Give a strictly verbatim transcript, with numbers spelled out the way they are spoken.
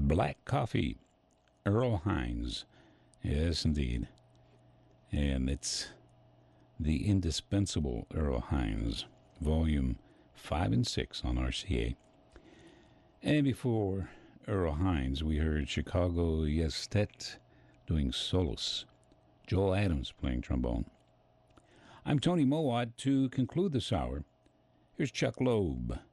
Black Coffee, Earl Hines. Yes, indeed. And it's the indispensable Earl Hines, volume five and six on R C A. And before Earl Hines, we heard Chicago Yestet doing solos, Joel Adams playing trombone. I'm Tony Mowat. To conclude this hour, here's Chuck Loeb